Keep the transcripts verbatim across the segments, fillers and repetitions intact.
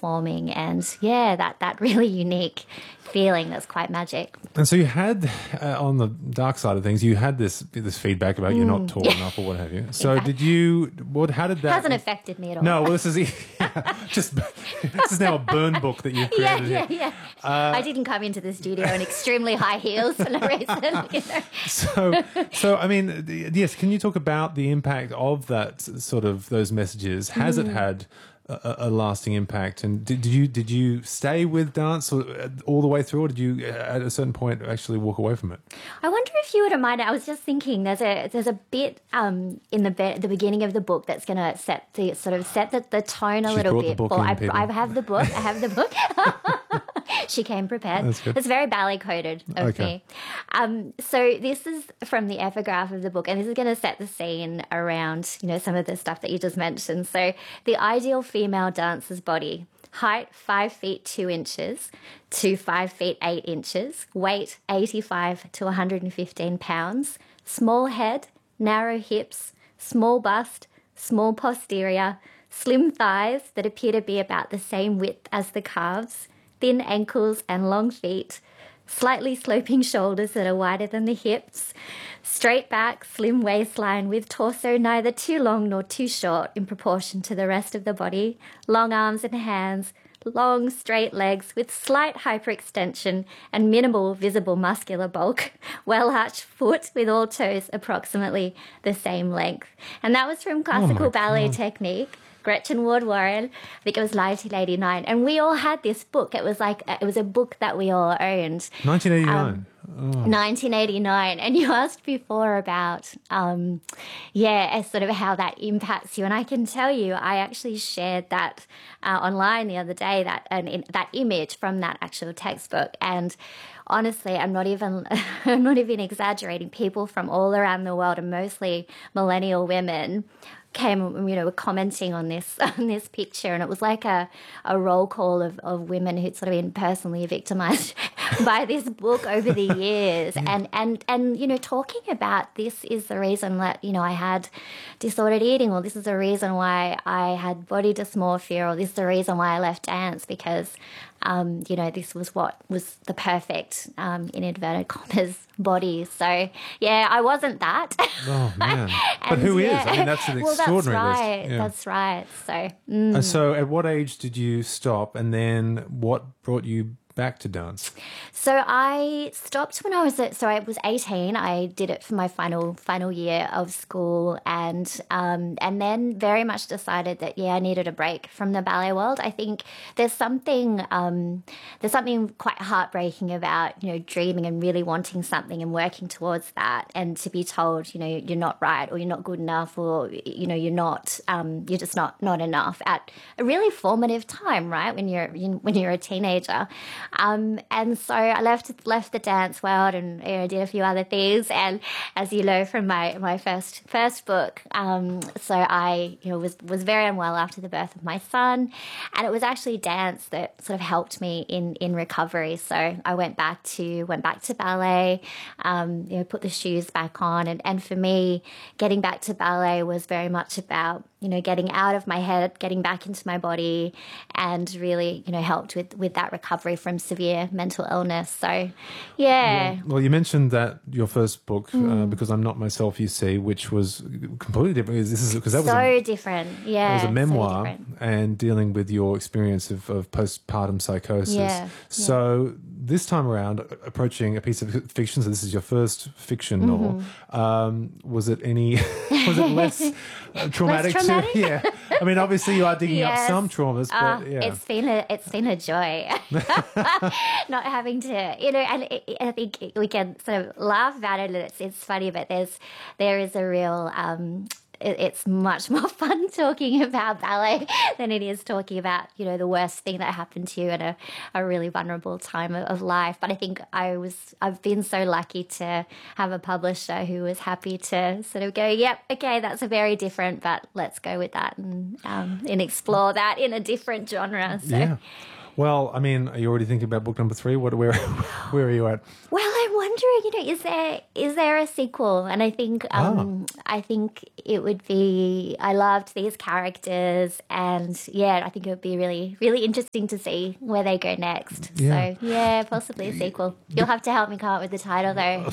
performing, and yeah, that that really unique feeling that's quite magic. And so you had, uh, on the dark side of things, you had this this feedback about you're not tall enough or what have you. So Yeah. did you, what, how did that... Hasn't affected me at all. No, well, this is yeah, just this is now a burn book that you've Yeah, created. yeah, here. yeah. I didn't come into the studio in extremely high heels for no reason. You know? So, so I mean, th- yes. Can you talk about the impact of that sort of those messages? Has Mm. it had a, a lasting impact? And did, did you did you stay with dance or, uh, all the way through, or did you at a certain point actually walk away from it? I wonder if you wouldn't mind. I was just thinking, there's a there's a bit um, in the be- the beginning of the book that's going to set the sort of set the, the tone a She's little brought the bit. book Well, in, I, people. I have the book. I have the book. She came prepared. That's good. It's very ballet coded of Okay. me. Um, so this is from the epigraph of the book, and this is going to set the scene around, you know, some of the stuff that you just mentioned. So the ideal female dancer's body: height five feet two inches to five feet eight inches, weight eighty-five to one hundred fifteen pounds, small head, narrow hips, small bust, small posterior, slim thighs that appear to be about the same width as the calves, thin ankles and long feet, slightly sloping shoulders that are wider than the hips, straight back, slim waistline with torso neither too long nor too short in proportion to the rest of the body, long arms and hands, long straight legs with slight hyperextension and minimal visible muscular bulk, well-arched foot with all toes approximately the same length. And that was from Classical Ballet Technique. Gretchen Ward Warren. I think it was nineteen eighty-nine, and we all had this book. It was like it was a book that we all owned. nineteen eighty-nine. Um, nineteen eighty-nine, and you asked before about, um, yeah, as sort of how that impacts you, and I can tell you, I actually shared that uh, online the other day, that and in, that image from that actual textbook, and honestly, I'm not even I'm not even exaggerating. People from all around the world, and mostly millennial women, came, you know, were commenting on this on this picture, and it was like a, a roll call of, of women who'd sort of been personally victimized by this book over the years. Yeah. And, and, and, you know, talking about this is the reason that, you know, I had disordered eating, or this is the reason why I had body dysmorphia, or this is the reason why I left dance, because Um, you know, this was what was the perfect, um, in inverted commas, body. So, yeah, I wasn't that. Oh, man. But And, who is? yeah. I mean, that's an Well, extraordinary that's list. right. Yeah. That's right. So, mm. And so at what age did you stop, and then what brought you back to dance? So I stopped when I was at, so I was eighteen. I did it for my final final year of school, and um, and then very much decided that yeah, I needed a break from the ballet world. I think there's something um, there's something quite heartbreaking about, you know, dreaming and really wanting something and working towards that, and to be told, you know, you're not right, or you're not good enough, or you know, you're not um, you're just not not enough at a really formative time, right? When you're when you're a teenager. Um, and so I left left the dance world, and you know, did a few other things. And as you know from my, my first first book, um, so I you know was was very unwell after the birth of my son, and it was actually dance that sort of helped me in, in recovery. So I went back to went back to ballet, um, you know, put the shoes back on, and, and for me, getting back to ballet was very much about, you know, getting out of my head, getting back into my body, and really, you know, helped with, with that recovery from severe mental illness. So, yeah. Well, well you mentioned that your first book, Mm. uh, Because I'm Not Myself, You See, which was completely different. This is because that so was a, different. Yeah. it was a so memoir, different. and dealing with your experience of, of postpartum psychosis. Yeah, So this time around, approaching a piece of fiction. So this is your first fiction Mm-hmm. novel. Um, was it any? Was it less uh, traumatic? Less traumatic? To, yeah. I mean, obviously you are digging Yes. up some traumas, but Uh, yeah. It's been a it's been a joy not having to, you know, and it, it- I think we can sort of laugh about it, and it's it's funny, but there's there is a real um it- it's much more fun talking about ballet than it is talking about, you know, the worst thing that happened to you at a, a really vulnerable time of, of life. But I think I was, I've been so lucky to have a publisher who was happy to sort of go, yep, okay, that's a very different, but let's go with that and, um, and explore that in a different genre. So. Yeah. Well, I mean, are you already thinking about book number three? What, where, where are you at? Well, I'm wondering you know, is there is there a sequel? And I think um, oh. I think it would be. I loved these characters, and yeah, I think it would be really really interesting to see where they go next. Yeah. So yeah, possibly a sequel. You'll have to help me come up with the title though.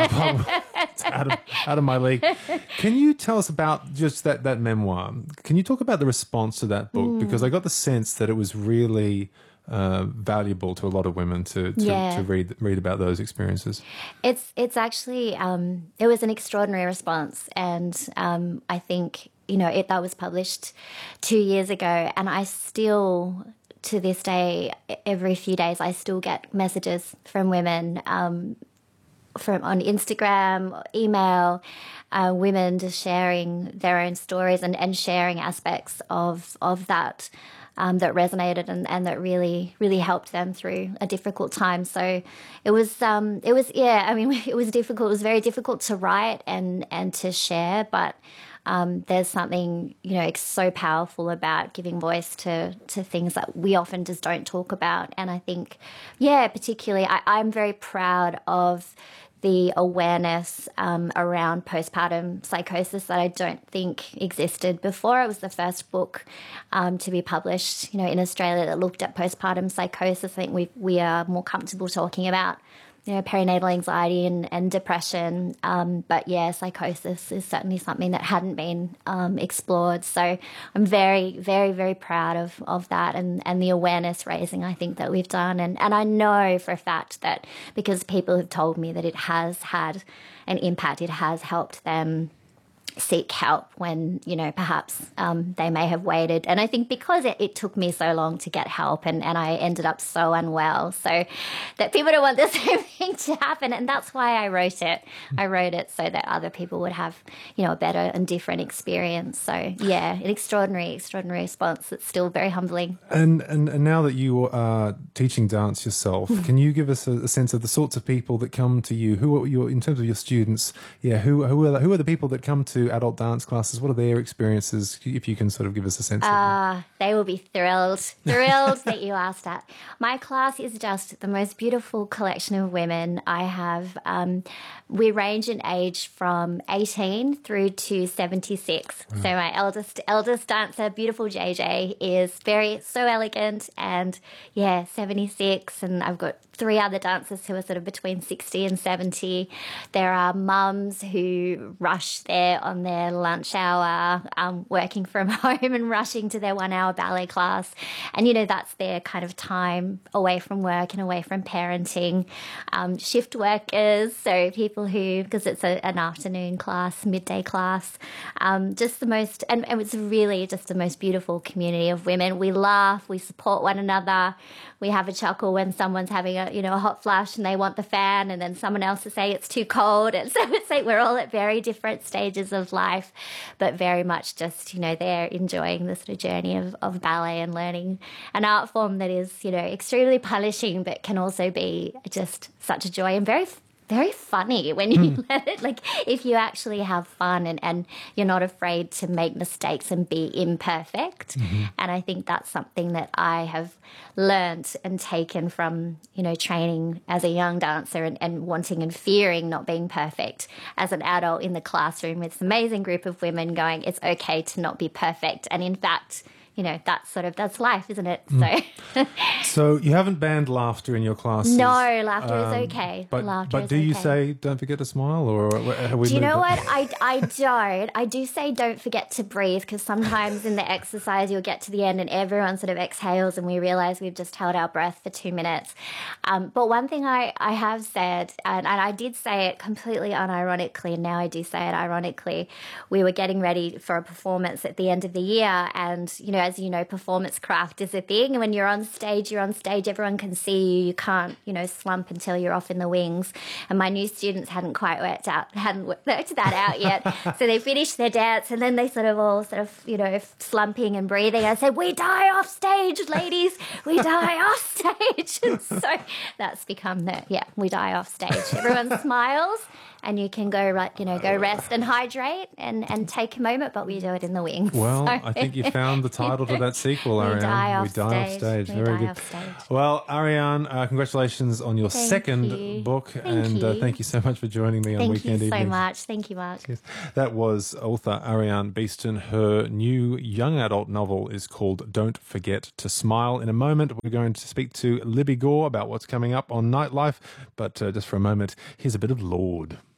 It's out of out of my league. Can you tell us about just that that memoir? Can you talk about the response to that book? Mm. Because I got the sense that it was really Uh, valuable to a lot of women to to, yeah. to read read about those experiences. It's it's actually um, it was an extraordinary response, and um, I think you know it that was published two years ago, and I still to this day, every few days, I still get messages from women um, from on Instagram, email, uh, women just sharing their own stories and, and sharing aspects of of that. Um, that resonated and, and that really, really helped them through a difficult time. So it was, um, it was, yeah, I mean, it was difficult. It was very difficult to write and, and to share, but um, there's something, you know, so powerful about giving voice to, to things that we often just don't talk about. And I think, yeah, particularly, I, I'm very proud of the awareness um, around postpartum psychosis that I don't think existed before. It was the first book um, to be published, you know, in Australia that looked at postpartum psychosis. I think we we are more comfortable talking about, you know, perinatal anxiety and, and depression. Um, but yeah, psychosis is certainly something that hadn't been um, explored. So I'm very, very, very proud of, of that and, and the awareness raising I think that we've done. And, and I know for a fact that because people have told me that it has had an impact, it has helped them seek help when, you know, perhaps um, they may have waited. And I think because it, it took me so long to get help and, and I ended up so unwell, so that people don't want the same thing to happen. And that's why I wrote it. I wrote it so that other people would have, you know, a better and different experience. So, yeah, an extraordinary, extraordinary response. It's still very humbling. And and, and now that you are teaching dance yourself, can you give us a, a sense of the sorts of people that come to you? Who are your, in terms of your students, yeah, who, who, are, the, who are the people that come to adult dance classes? What are their experiences, if you can sort of give us a sense uh, of them? They will be thrilled, thrilled that you asked that. My class is just the most beautiful collection of women. I have, um, we range in age from eighteen through to seventy-six. Mm. So my eldest eldest dancer, beautiful J J, is very, so elegant and, yeah, seventy-six. And I've got three other dancers who are sort of between sixty and seventy. There are mums who rush there on their lunch hour, um, working from home and rushing to their one-hour ballet class. And, you know, that's their kind of time away from work and away from parenting. Um, shift workers, so people who, because it's a, an afternoon class, midday class, um, just the most, and, and it's really just the most beautiful community of women. We laugh, we support one another. We have a chuckle when someone's having a, you know, a hot flush and they want the fan, and then someone else will say it's too cold. And so it's like we're all at very different stages of life, but very much just, you know, they're enjoying the sort of journey of, of ballet and learning an art form that is, you know, extremely punishing, but can also be just such a joy and very very funny when you mm. let it, like if you actually have fun and, and you're not afraid to make mistakes and be imperfect. Mm-hmm. And I think that's something that I have learned and taken from, you know, training as a young dancer and, and wanting and fearing not being perfect as an adult in the classroom with this amazing group of women going, it's okay to not be perfect. And in fact, you know, that's sort of, that's life, isn't it? Mm. So so you haven't banned laughter in your classes? No, laughter um, is okay. But, laughter but is do you okay. say, don't forget to smile, or have we Do you know it? what? I, I don't. I do say don't forget to breathe, because sometimes in the exercise you'll get to the end and everyone sort of exhales and we realise we've just held our breath for two minutes. Um, but one thing I, I have said, and, and I did say it completely unironically, and now I do say it ironically, we were getting ready for a performance at the end of the year, and, you know, as you know, performance craft is a thing. And when you're on stage, you're on stage, everyone can see you. You can't, you know, slump until you're off in the wings. And my new students hadn't quite worked out, hadn't worked that out yet. So they finished their dance and then they sort of all sort of, you know, slumping and breathing. I said, we die off stage, ladies. We die off stage. And so that's become the, yeah, we die off stage. Everyone smiles. And you can go, right, you know, go rest and hydrate and, and take a moment, but we do it in the wings. Well, so. I think you found the title title to that sequel, We Ariane. die off we die stage. off stage. We Very die good. off stage. Well, Ariane, uh, congratulations on your Thank second you. book, Thank and Uh, you. thank you so much for joining me on Thank Weekend you so Evenings. much. Thank you, Mark. Yes. That was author Ariane Beeston. Her new young adult novel is called Don't Forget to Smile. In a moment, we're going to speak to Libby Gore about what's coming up on Nightlife, but uh, just for a moment, here's a bit of Lorde.